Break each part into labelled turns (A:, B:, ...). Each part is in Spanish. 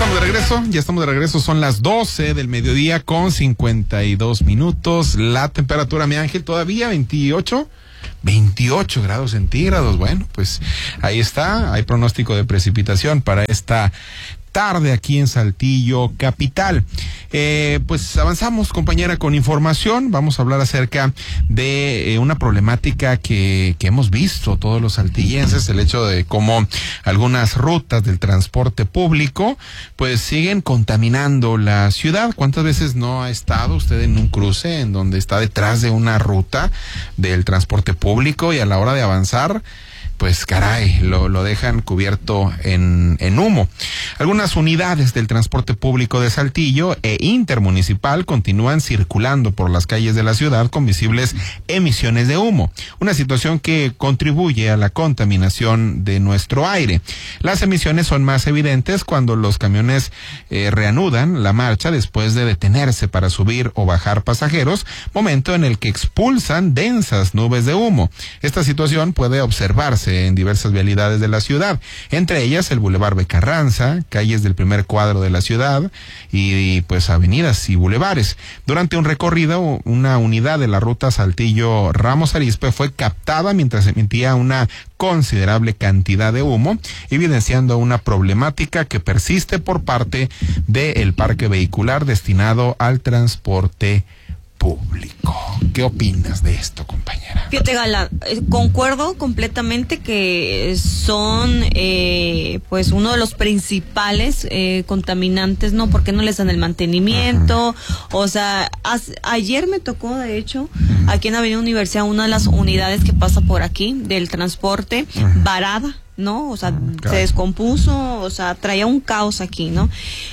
A: Ya estamos de regreso, son las 12 del mediodía con 52 minutos. La temperatura, mi Ángel, todavía 28 grados centígrados. Bueno, pues ahí está, hay pronóstico de precipitación para esta tarde aquí en Saltillo capital. Pues avanzamos, compañera, con información. Vamos a hablar acerca de una problemática que hemos visto todos los saltillenses, el hecho de cómo algunas rutas del transporte público pues siguen contaminando la ciudad. ¿Cuántas veces no ha estado usted en un cruce en donde está detrás de una ruta del transporte público y a la hora de avanzar, pues caray, lo dejan cubierto en humo? Algunas unidades del transporte público de Saltillo e intermunicipal continúan circulando por las calles de la ciudad con visibles emisiones de humo, una situación que contribuye a la contaminación de nuestro aire. Las emisiones son más evidentes cuando los camiones reanudan la marcha después de detenerse para subir o bajar pasajeros, momento en el que expulsan densas nubes de humo. Esta situación puede observarse en diversas vialidades de la ciudad, entre ellas el Boulevard Becarranza, calles del primer cuadro de la ciudad y pues avenidas y bulevares. Durante un recorrido, una unidad de la ruta Saltillo Ramos Arizpe fue captada mientras emitía una considerable cantidad de humo, evidenciando una problemática que persiste por parte del parque vehicular destinado al transporte público. ¿Qué opinas de esto, compañera?
B: Fíjate, Gala, concuerdo completamente que son pues uno de los principales contaminantes, ¿no? Porque no les dan el mantenimiento. O sea, ayer me tocó, de hecho, aquí en Avenida Universidad, una de las unidades que pasa por aquí del transporte, varada, ¿no? O sea, se descompuso, o sea, traía un caos aquí, ¿no?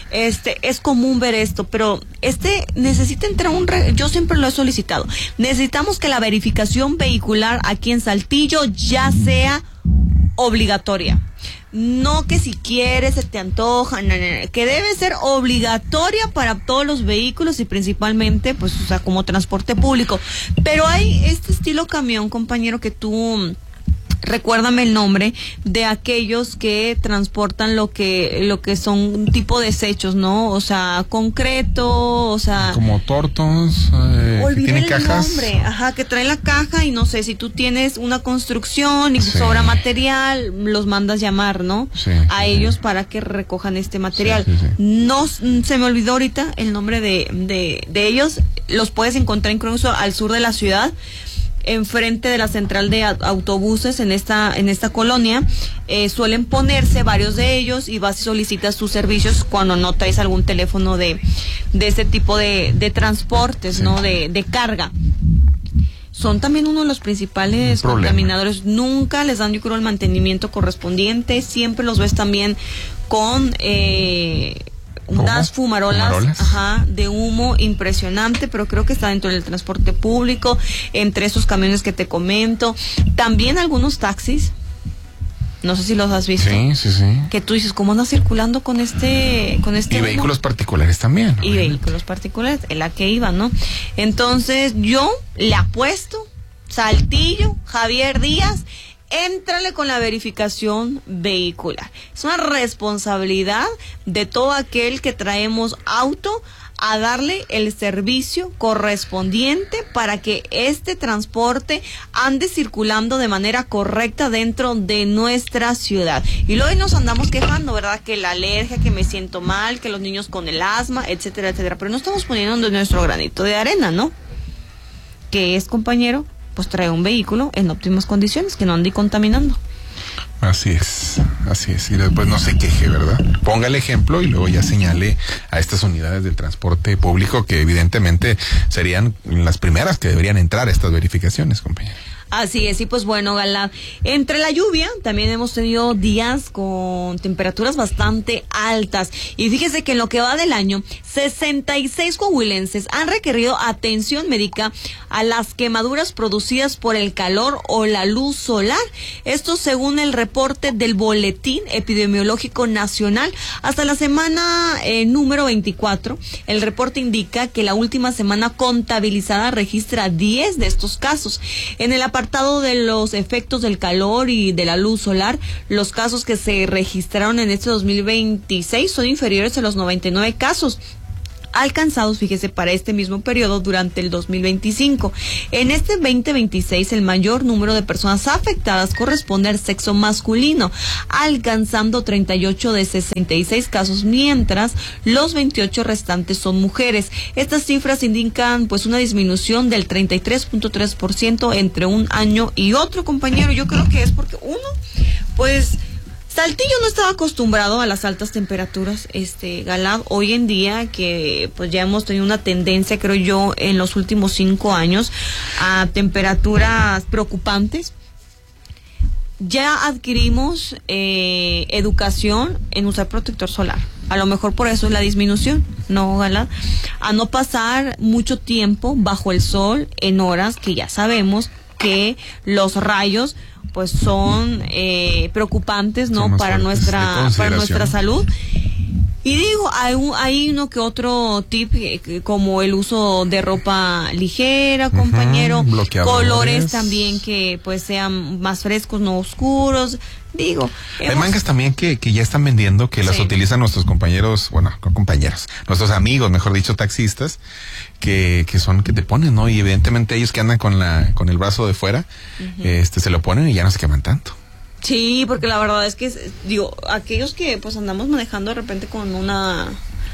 B: Es común ver esto, pero necesita entrar yo siempre lo he solicitado. Necesitamos que la verificación vehicular aquí en Saltillo ya sea obligatoria. No que si quieres, se te antoja, que debe ser obligatoria para todos los vehículos y principalmente, pues, o sea, como transporte público. Pero hay este estilo camión, compañero, que tú... Recuérdame el nombre de aquellos que transportan lo que son un tipo de desechos, ¿no? O sea, concreto, o sea...
A: Como tortos,
B: olvidé el
A: cajas.
B: nombre, que trae la caja y no sé, si tú tienes una construcción y sobra material, los mandas llamar, ¿no? A ellos para que recojan este material. No, se me olvidó ahorita el nombre de ellos, los puedes encontrar incluso al sur de la ciudad, enfrente de la central de autobuses en esta colonia. Suelen ponerse varios de ellos y vas y solicitas tus servicios cuando no traes algún teléfono de este tipo de transportes, ¿no? De carga. Son también uno de los principales contaminadores. Nunca les dan, yo creo, el mantenimiento correspondiente. Siempre los ves también con... unas fumarolas de humo impresionante, pero creo que está dentro del transporte público, entre esos camiones que te comento. También algunos taxis, no sé si los has visto.
A: Sí.
B: Que tú dices, ¿cómo andas circulando con este
A: y
B: humo?
A: Vehículos particulares también, ¿no?
B: Y vehículos particulares, en la que iba, ¿no? Entonces, yo le apuesto, Saltillo, Javier Díaz, éntrale con la verificación vehicular. Es una responsabilidad de todo aquel que traemos auto a darle el servicio correspondiente para que este transporte ande circulando de manera correcta dentro de nuestra ciudad. Y luego nos andamos quejando, ¿verdad? Que la alergia, que me siento mal, que los niños con el asma, etcétera, etcétera. Pero no estamos poniendo nuestro granito de arena, ¿no? ¿Qué es, compañero? Pues trae un vehículo en óptimas condiciones, que no ande contaminando.
A: Así es. Y después no se queje, ¿verdad? Ponga el ejemplo y luego ya señale a estas unidades del transporte público que evidentemente serían las primeras que deberían entrar a estas verificaciones, compañero.
B: Así es, y pues bueno, Gala, entre la lluvia también hemos tenido días con temperaturas bastante altas, y fíjese que en lo que va del año, 66 coahuilenses han requerido atención médica a las quemaduras producidas por el calor o la luz solar. Esto según el reporte del Boletín Epidemiológico Nacional. Hasta la semana número 24, el reporte indica que la última semana contabilizada registra 10 de estos casos. En el apartado apartado de los efectos del calor y de la luz solar, los casos que se registraron en este 2026 son inferiores a los 99 casos alcanzados, fíjese, para este mismo periodo durante el 2025. En este 2026, el mayor número de personas afectadas corresponde al sexo masculino, alcanzando 38 de 66 casos, mientras los 28 restantes son mujeres. Estas cifras indican pues una disminución del 33.3% entre un año y otro, compañero. Yo creo que es porque uno, pues, Saltillo no estaba acostumbrado a las altas temperaturas, Galad. Hoy en día que pues ya hemos tenido una tendencia, creo yo, en los últimos 5 años a temperaturas preocupantes. Ya adquirimos educación en usar protector solar. A lo mejor por eso es la disminución, ¿no, Galad? A no pasar mucho tiempo bajo el sol en horas que ya sabemos que los rayos pues son preocupantes, ¿no? Para nuestra salud. Y digo, hay uno que otro tip, como el uso de ropa ligera, compañero, colores también que pues sean más frescos, no oscuros. Digo,
A: hay mangas también que ya están vendiendo, que las utilizan nuestros compañeros, nuestros amigos, mejor dicho, taxistas, que te ponen, ¿no? Y evidentemente ellos que andan con el brazo de fuera, se lo ponen y ya no se queman tanto.
B: Sí, porque la verdad es que, aquellos que pues andamos manejando de repente con una,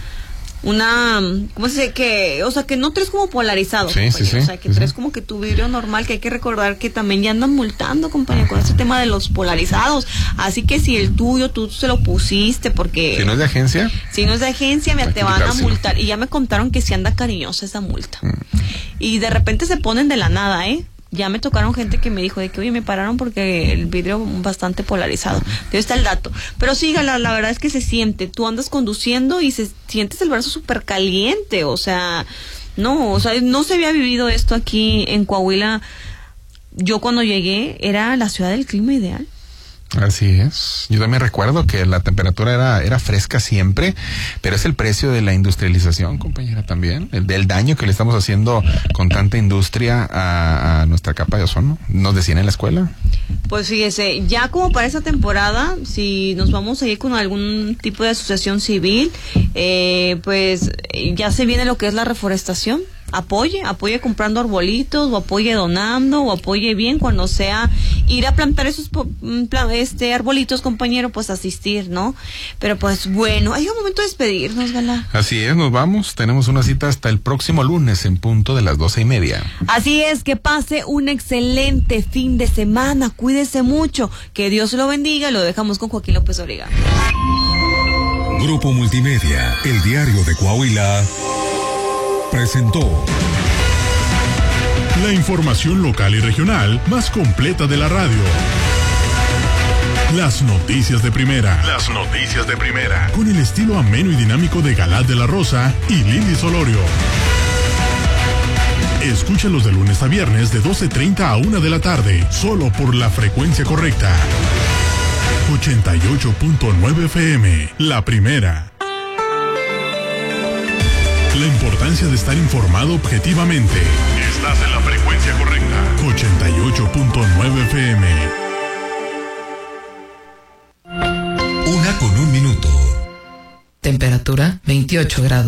B: ¿cómo se dice? Que no traes como polarizado,
A: sí,
B: o sea, que traes como que tu vidrio normal, que hay que recordar que también ya andan multando, compañero, con este tema de los polarizados. Así que si el tuyo, tú se lo pusiste, porque...
A: Si no es de agencia,
B: te van a multar. Y ya me contaron que si anda cariñosa esa multa. Y de repente se ponen de la nada, Ya me tocaron gente que me dijo de que, oye, me pararon porque el vidrio bastante polarizado. Entonces está el dato. Pero sí, la verdad es que se siente. Tú andas conduciendo y sientes el brazo súper caliente. O sea, no se había vivido esto aquí en Coahuila. Yo cuando llegué era la ciudad del clima ideal.
A: Así es. Yo también recuerdo que la temperatura era fresca siempre, pero es el precio de la industrialización, compañera, también, del daño que le estamos haciendo con tanta industria a nuestra capa de ozono. ¿Nos decían en la escuela?
B: Pues fíjese, ya como para esa temporada, si nos vamos a ir con algún tipo de asociación civil, pues ya se viene lo que es la reforestación. Apoye comprando arbolitos, o apoye donando, o apoye bien cuando sea ir a plantar esos arbolitos, compañero, pues asistir, ¿no? Pero pues bueno, hay un momento de despedirnos, Gala.
A: Así es, nos vamos, tenemos una cita hasta el próximo lunes en punto de las 12:30.
B: Así es, que pase un excelente fin de semana, cuídese mucho, que Dios lo bendiga. Lo dejamos con Joaquín López Origa.
C: Grupo Multimedia, el diario de Coahuila, presentó la información local y regional más completa de la radio. Las noticias de primera. Con el estilo ameno y dinámico de Galad de la Rosa y Lili Solorio. Escúchalos de lunes a viernes de 12:30 a 1 de la tarde, solo por la frecuencia correcta. 88.9 FM, la primera. La importancia de estar informado objetivamente. Estás en la frecuencia correcta. 88.9 FM.
D: 1:01. Temperatura 28 grados.